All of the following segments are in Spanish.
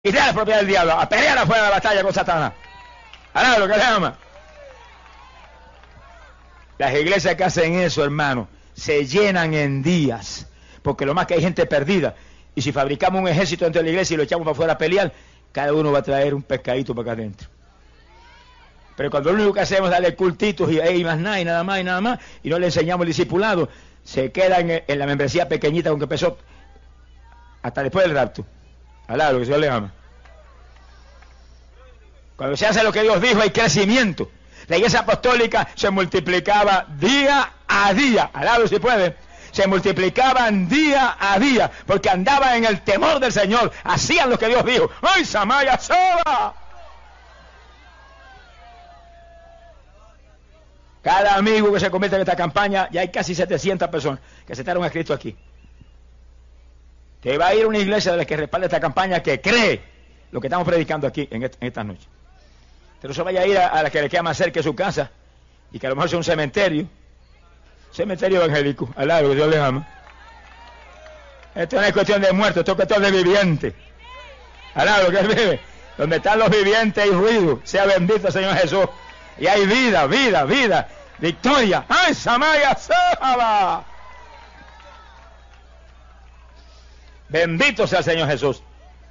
quitar la propiedad del diablo, a pelear afuera de la batalla con Satanás. Ahora lo que le llama. Las iglesias que hacen eso, hermano, se llenan en días, porque lo más que hay gente perdida. Y si fabricamos un ejército dentro de la iglesia y lo echamos para afuera a pelear, cada uno va a traer un pescadito para acá adentro. Pero cuando lo único que hacemos es darle cultitos y más nada, y nada más, y nada más, y no le enseñamos el discipulado, se queda en la membresía pequeñita con que empezó hasta después del rapto. Alá, lo que Dios le ama. Cuando se hace lo que Dios dijo, hay crecimiento. La iglesia apostólica se multiplicaba día a día. Alá, si puede. Se multiplicaban día a día, porque andaban en el temor del Señor, hacían lo que Dios dijo. ¡Ay, Samaya Soba! Cada amigo que se convierte en esta campaña, ya hay casi 700 personas que aceptaron a Cristo aquí. Te va a ir a una iglesia de las que respalda esta campaña, que cree lo que estamos predicando aquí en esta noche. Pero se vaya a ir a la que le queda más cerca de su casa, y que a lo mejor sea un cementerio evangélico, al lado que Dios les ama. Esto no es cuestión de muertos, esto es cuestión de vivientes. Al lado que Él vive, donde están los vivientes hay ruido. Sea bendito el Señor Jesús. Y hay vida, vida, vida, victoria. ¡Ay, Samaya Saba! Bendito sea el Señor Jesús.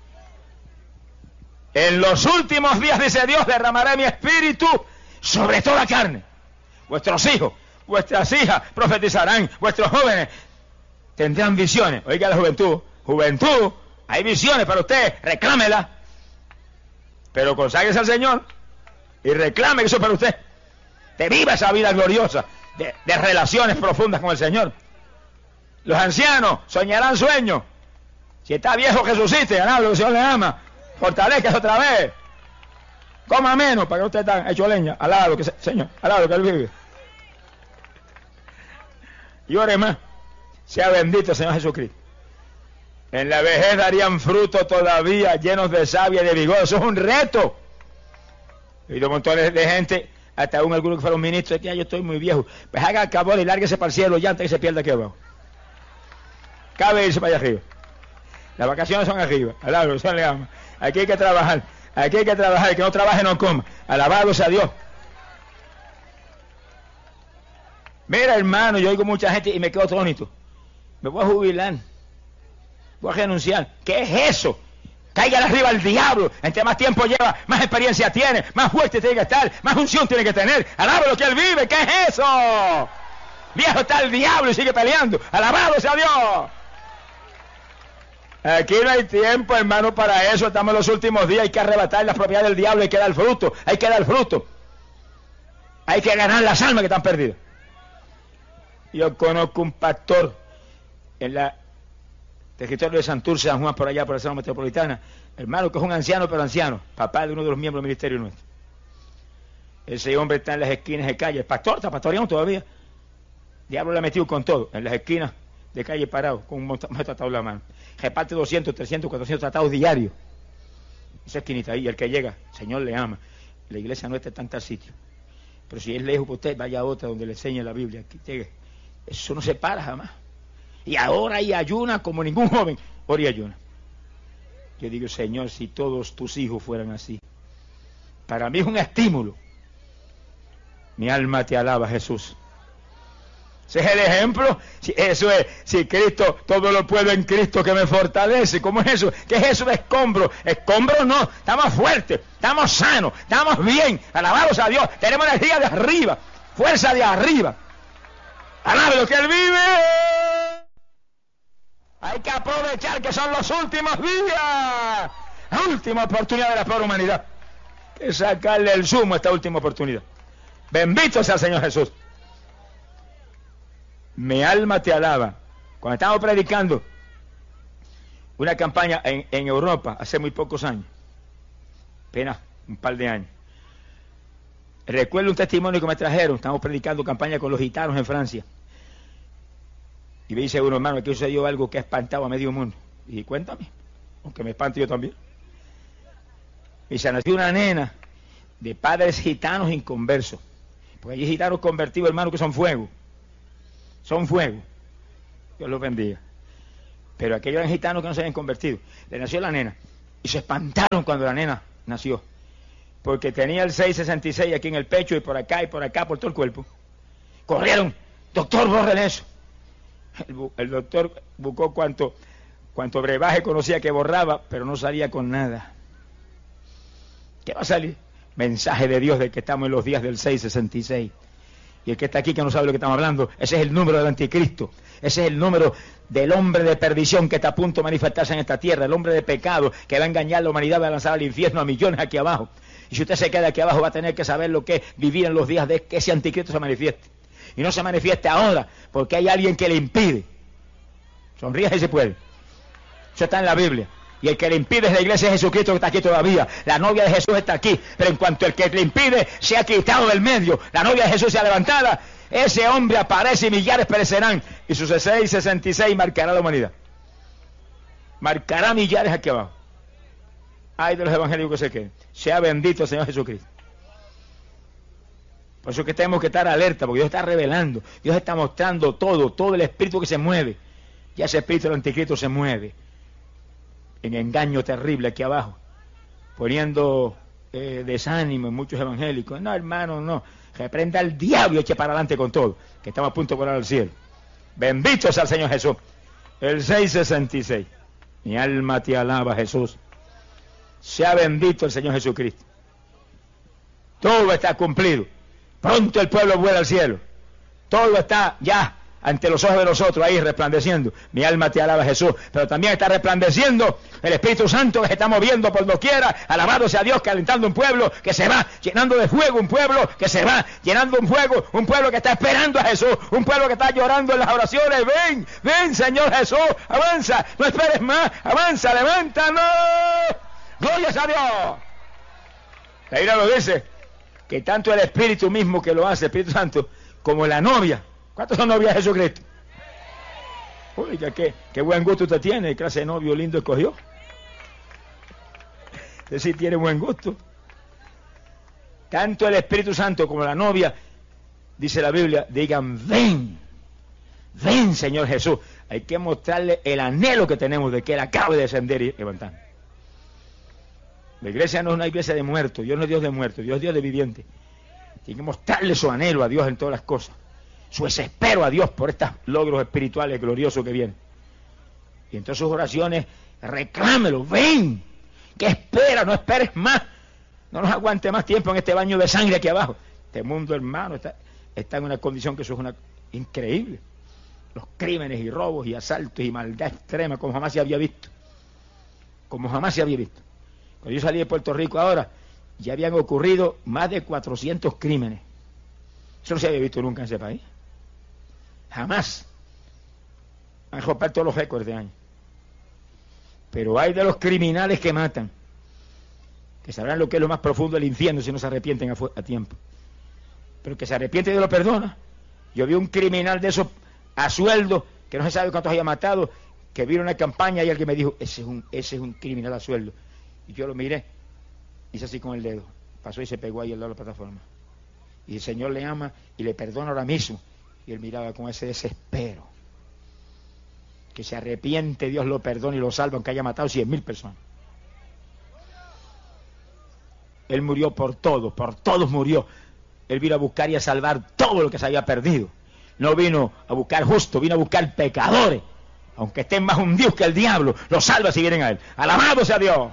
En los últimos días, dice Dios, derramaré mi espíritu sobre toda carne. Vuestros hijos, vuestras hijas profetizarán, vuestros jóvenes tendrán visiones. Oiga la juventud, hay visiones para usted, reclámela. Pero conságrese al Señor y reclame eso para usted. Te viva esa vida gloriosa de relaciones profundas con el Señor. Los ancianos soñarán sueños. Si está viejo, resucite, alaba lo que el Señor le ama. Fortalezca otra vez. Coma menos para que usted esté hecho leña. Alaba lo que Señor, alaba lo que Él vive. Y ore más. Sea bendito el Señor Jesucristo. En la vejez darían fruto todavía, llenos de savia y de vigor. Eso es un reto. He oído montones de gente, hasta aún algunos que fueron ministros, que ya yo estoy muy viejo. Pues haga el cabor y lárguese para el cielo ya antes que se pierda aquí abajo. Cabe irse para allá arriba. Las vacaciones son arriba. Alabado, Señor le ama. Aquí hay que trabajar. Aquí hay que trabajar. El que no trabaje no coma. Alabado sea Dios. Mira, hermano, yo oigo mucha gente y me quedo atónito. Me voy a jubilar. Voy a renunciar. ¿Qué es eso? Cáigale arriba al diablo. Entre más tiempo lleva, más experiencia tiene, más fuerte tiene que estar, más unción tiene que tener. Alaba lo que él vive. ¿Qué es eso? Viejo está el diablo y sigue peleando. Alabado sea Dios. Aquí no hay tiempo, hermano, para eso. Estamos en los últimos días. Hay que arrebatar las propiedades del diablo. Hay que dar fruto. Hay que dar fruto. Hay que ganar las almas que están perdidas. Yo conozco un pastor en la territorio de Santurce, San Juan, por allá, por la zona metropolitana, hermano, que es un anciano, pero anciano, papá de uno de los miembros del ministerio nuestro. Ese hombre está en las esquinas de calle, el pastor, está pastoreando todavía. Diablo le ha metido con todo, en las esquinas de calle parado, con un tratado en la mano. Reparte 200, 300, 400 tratados diarios. Esa esquinita ahí, el que llega, Señor le ama. La iglesia nuestra está en tal sitio. Pero si es lejos para usted, vaya a otra donde le enseñe la Biblia. Aquí llegue. Eso no se para jamás. Y ahora hay ayuna como ningún joven. Ora y ayuna. Yo digo, Señor, si todos tus hijos fueran así. Para mí es un estímulo. Mi alma te alaba, Jesús. Ese es el ejemplo. Eso es, si Cristo, todo lo puedo en Cristo que me fortalece. ¿Cómo es eso? ¿Qué es eso de escombro? Escombro no. Estamos fuertes, estamos sanos, estamos bien. Alabados a Dios. Tenemos energía de arriba, fuerza de arriba. Alabe lo que Él vive. Hay que aprovechar que son los últimos días. La última oportunidad de la pobre humanidad. Hay que sacarle el zumo a esta última oportunidad. Bendito sea el Señor Jesús. Mi alma te alaba. Cuando estábamos predicando una campaña en Europa hace muy pocos años, apenas un par de años, recuerdo un testimonio que me trajeron. Estábamos predicando campaña con los gitanos en Francia. Y me dice uno, hermano, aquí sucedió algo que ha espantado a medio mundo. Y dije, cuéntame, aunque me espante yo también. Y se nació una nena de padres gitanos inconversos. Porque hay gitanos convertidos, hermano, que son fuego. Son fuego. Dios los bendiga. Pero aquellos eran gitanos que no se habían convertido. Le nació la nena. Y se espantaron cuando la nena nació, porque tenía el 666 aquí en el pecho y por acá, por todo el cuerpo. Corrieron, doctor, borren eso. El doctor buscó cuanto brebaje conocía que borraba, pero no salía con nada. ¿Qué va a salir? Mensaje de Dios de que estamos en los días del 666. Y el que está aquí que no sabe lo que estamos hablando, ese es el número del anticristo. Ese es el número del hombre de perdición que está a punto de manifestarse en esta tierra, el hombre de pecado que va a engañar a la humanidad, va a lanzar al infierno a millones aquí abajo. Y si usted se queda aquí abajo va a tener que saber lo que es vivir en los días de que ese anticristo se manifieste. Y no se manifieste ahora, porque hay alguien que le impide. Sonríe si se puede. Eso está en la Biblia. Y el que le impide es la iglesia de Jesucristo que está aquí todavía. La novia de Jesús está aquí. Pero en cuanto el que le impide se ha quitado del medio, la novia de Jesús se ha levantado, ese hombre aparece y millares perecerán. Y su 666 marcará la humanidad. Marcará millares aquí abajo. Ay de los evangélicos que se queden. Sea bendito el Señor Jesucristo. Por eso es que tenemos que estar alerta, porque Dios está revelando. Dios está mostrando todo el espíritu que se mueve. Ya ese espíritu del anticristo se mueve en engaño terrible aquí abajo, poniendo desánimo en muchos evangélicos. No, hermano, no. Reprenda al diablo y eche para adelante con todo, que estamos a punto de volar al cielo. Bendito sea el Señor Jesús. El 666. Mi alma te alaba, Jesús. Sea bendito el Señor Jesucristo. Todo está cumplido. Pronto el pueblo vuela al cielo. Todo está ya ante los ojos de nosotros ahí resplandeciendo. Mi alma te alaba, Jesús. Pero también está resplandeciendo el Espíritu Santo que se está moviendo por doquiera. Alabado sea Dios, calentando un pueblo que se va, llenando de fuego un pueblo que se va, llenando un fuego, un pueblo que está esperando a Jesús, un pueblo que está llorando en las oraciones. Ven, ven Señor Jesús, avanza, no esperes más, avanza, levántanos. Gloria a Dios. La Biblia lo dice, que tanto el Espíritu mismo que lo hace, el Espíritu Santo, como la novia. ¿Cuántos son novias de Jesucristo? Oiga, qué buen gusto usted tiene, qué clase de novio lindo escogió. Usted sí tiene buen gusto. Tanto el Espíritu Santo como la novia, dice la Biblia, digan, ven, ven Señor Jesús. Hay que mostrarle el anhelo que tenemos de que Él acabe de descender y levantar. La iglesia no es una iglesia de muertos, Dios no es Dios de muertos, Dios es Dios de vivientes. Tiene que mostrarle su anhelo a Dios en todas las cosas, su desespero a Dios por estos logros espirituales gloriosos que vienen. Y en todas sus oraciones, reclámelo, ven, ¿qué espera? No esperes más, no nos aguante más tiempo en este baño de sangre aquí abajo. Este mundo, hermano, está en una condición que eso es increíble. Los crímenes y robos y asaltos y maldad extrema como jamás se había visto. Como jamás se había visto. Cuando yo salí de Puerto Rico ahora, ya habían ocurrido más de 400 crímenes. Eso no se había visto nunca en ese país. Jamás. Han roto todos los récords de años. Pero hay de los criminales que matan, que sabrán lo que es lo más profundo del infierno si no se arrepienten a tiempo. Pero que se arrepiente y Dios lo perdona. Yo vi un criminal de esos a sueldo, que no se sabe cuántos haya matado, que vino una campaña y alguien me dijo, ese es un criminal a sueldo. Y yo lo miré, hice así con el dedo, pasó y se pegó ahí al lado de la plataforma. Y el Señor le ama y le perdona ahora mismo. Y él miraba con ese desespero. Que se arrepiente, Dios lo perdona y lo salva, aunque haya matado 100,000 personas. Él murió por todos murió. Él vino a buscar y a salvar todo lo que se había perdido. No vino a buscar justo, vino a buscar pecadores. Aunque estén más hundidos que el diablo, los salva si vienen a él. ¡Alabado sea Dios!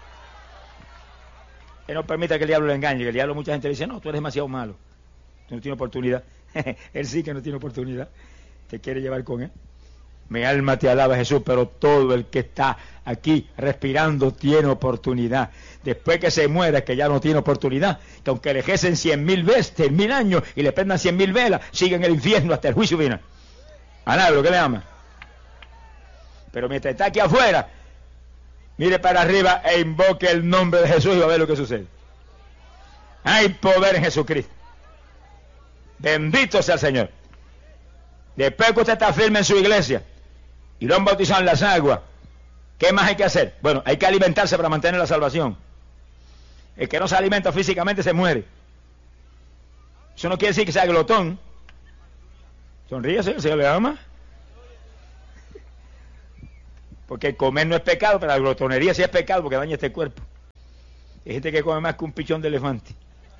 Que no permita que el diablo le engañe, que el diablo mucha gente le dice, no, tú eres demasiado malo, tú no tienes oportunidad. Él sí que no tiene oportunidad, te quiere llevar con él. Mi alma te alaba, Jesús, pero todo el que está aquí respirando tiene oportunidad. Después que se muera, que ya no tiene oportunidad, que aunque le ejecen 100,000 veces, 100,000 años y le prendan 100,000 velas, sigue en el infierno hasta el juicio final. Alaba lo que le ama. Pero mientras está aquí afuera, mire para arriba e invoque el nombre de Jesús y va a ver lo que sucede. Hay poder en Jesucristo. Bendito sea el Señor. Después que usted está firme en su iglesia y lo han bautizado en las aguas, ¿qué más hay que hacer? Bueno, hay que alimentarse para mantener la salvación. El que no se alimenta físicamente se muere. Eso no quiere decir que sea glotón. Sonríe, Señor, ¿se le ama? Porque comer no es pecado, pero la glotonería sí es pecado porque daña este cuerpo. Hay gente que come más que un pichón de elefante.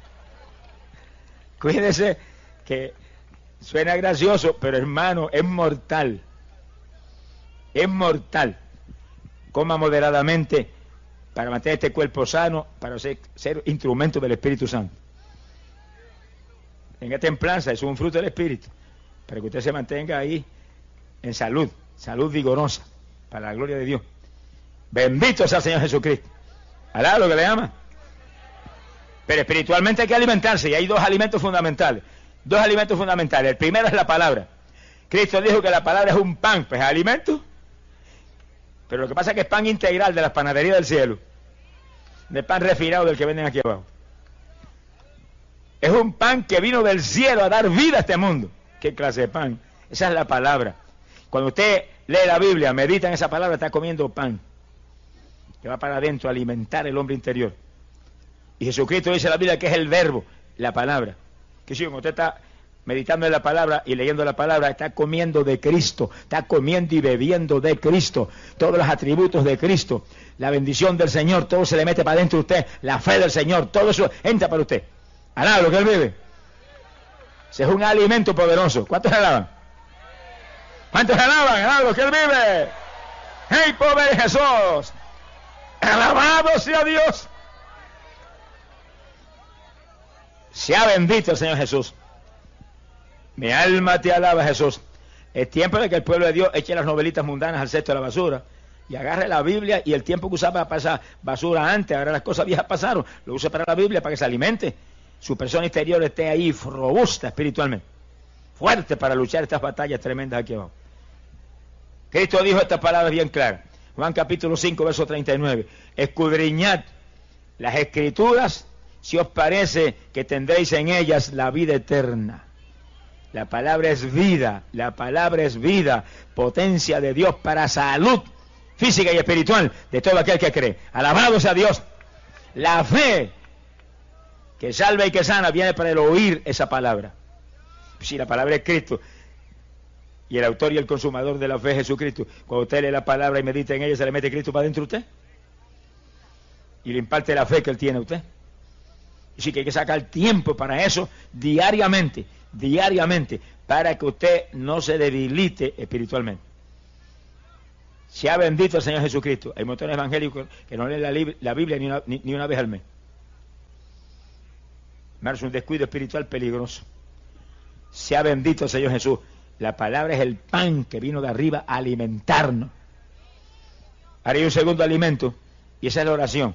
Cuídese, que suena gracioso, pero hermano, es mortal. Es mortal. Coma moderadamente para mantener este cuerpo sano, para ser instrumento del Espíritu Santo. Tenga templanza, eso es un fruto del Espíritu, para que usted se mantenga ahí en salud, salud vigorosa, para la gloria de Dios. Bendito sea el Señor Jesucristo. Alá lo que le ama. Pero espiritualmente hay que alimentarse, y hay dos alimentos fundamentales. Dos alimentos fundamentales. El primero es la palabra. Cristo dijo que la palabra es un pan, pues es alimento. Pero lo que pasa es que es pan integral de las panaderías del cielo, de pan refinado del que venden aquí abajo. Es un pan que vino del cielo a dar vida a este mundo. ¿Qué clase de pan? Esa es la palabra. Cuando usted lee la Biblia, medita en esa palabra, está comiendo pan que va para adentro a alimentar el hombre interior. Y Jesucristo dice en la Biblia que es el verbo, la palabra. Que si usted está meditando en la palabra y leyendo la palabra, está comiendo de Cristo, está comiendo y bebiendo de Cristo, todos los atributos de Cristo, la bendición del Señor, todo se le mete para adentro de usted, la fe del Señor, todo eso entra para usted. Alaba lo que Él vive. Ese es un alimento poderoso. ¿Cuántos alaban? ¿Cuántos alaban? Alaba lo que Él vive. ¡Hey, pobre Jesús! ¡Alabado sea Dios! Sea bendito el Señor Jesús. Mi alma te alaba, Jesús. Es tiempo de que el pueblo de Dios eche las novelitas mundanas al cesto de la basura y agarre la Biblia, y el tiempo que usaba para pasar basura antes, ahora las cosas viejas pasaron, lo use para la Biblia, para que se alimente. Su persona interior esté ahí robusta espiritualmente, fuerte para luchar estas batallas tremendas aquí abajo. Cristo dijo estas palabras bien claras. Juan capítulo 5, verso 39. Escudriñad las Escrituras, si os parece que tendréis en ellas la vida eterna. La palabra es vida, la palabra es vida, potencia de Dios para salud física y espiritual de todo aquel que cree. Alabado sea Dios. La fe que salva y que sana viene para el oír esa palabra. Si la palabra es Cristo, y el autor y el consumador de la fe es Jesucristo, cuando usted lee la palabra y medita en ella, se le mete Cristo para dentro de usted y le imparte la fe que Él tiene a usted. Así que hay que sacar tiempo para eso diariamente, para que usted no se debilite espiritualmente. Sea bendito el Señor Jesucristo. Hay montones evangélicos que no leen la Biblia ni una vez al mes. Es un descuido espiritual peligroso. Sea bendito el Señor Jesús. La palabra es el pan que vino de arriba a alimentarnos. Ahora hay un segundo alimento, y esa es la oración.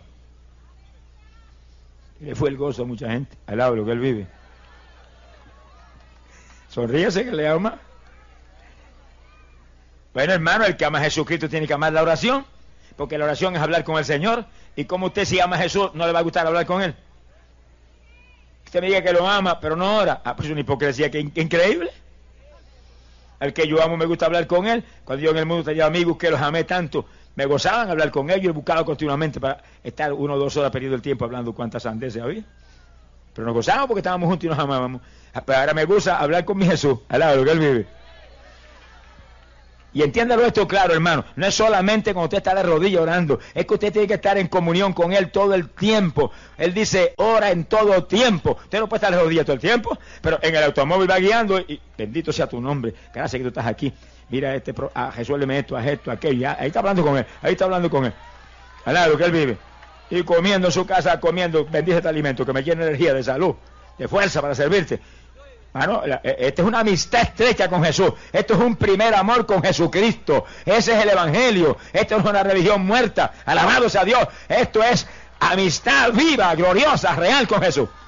Le fue el gozo a mucha gente, al lado de lo que Él vive. Sonríese que le ama. Bueno, hermano, el que ama a Jesucristo tiene que amar la oración, porque la oración es hablar con el Señor. Y como usted, si ama a Jesús, no le va a gustar hablar con Él. Usted me diga que lo ama, pero no ora. Pues es una hipocresía que increíble. Al que yo amo me gusta hablar con Él. Cuando yo en el mundo tenía amigos que los amé tanto, me gozaban hablar con ellos y buscaba continuamente para estar 1 o 2 horas perdiendo el tiempo hablando cuántas sandeces había. Pero nos gozábamos porque estábamos juntos y nos amábamos. Pero ahora me gusta hablar con mi Jesús, al lado de lo que Él vive. Y entiéndalo esto claro, hermano. No es solamente cuando usted está de rodillas orando, es que usted tiene que estar en comunión con Él todo el tiempo. Él dice, ora en todo tiempo. Usted no puede estar de rodillas todo el tiempo, pero en el automóvil va guiando y bendito sea tu nombre. Gracias que tú estás aquí. Mira, resuélveme esto, haz esto, aquello. Ya, ahí está hablando con Él, al lado de lo que Él vive. Y comiendo en su casa, bendice este alimento que me llena de energía, de salud, de fuerza para servirte. Bueno, esta es una amistad estrecha con Jesús. Esto es un primer amor con Jesucristo. Ese es el Evangelio. Esto no es una religión muerta. Alabado sea Dios. Esto es amistad viva, gloriosa, real con Jesús.